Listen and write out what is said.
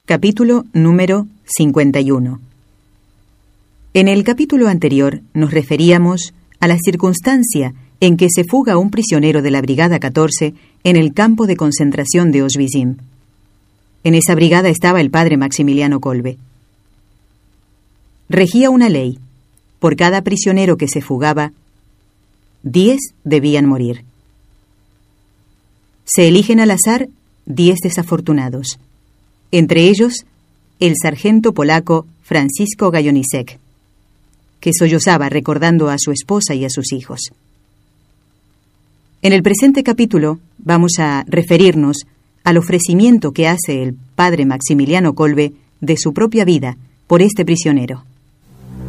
Capítulo número 51. En el capítulo anterior nos referíamos a la circunstancia en que se fuga un prisionero de la Brigada 14 en el campo de concentración de Oswiecim. En esa brigada estaba el padre Maximiliano Kolbe. Regía una ley: por cada prisionero que se fugaba, 10 debían morir. Se eligen al azar 10 desafortunados, entre ellos el sargento polaco Francisco Gajonisek, que sollozaba recordando a su esposa y a sus hijos. En el presente capítulo vamos a referirnos al ofrecimiento que hace el padre Maximiliano Kolbe de su propia vida por este prisionero.